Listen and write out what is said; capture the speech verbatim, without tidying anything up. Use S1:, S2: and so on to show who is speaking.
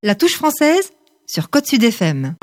S1: La touche française sur Côte Sud F M.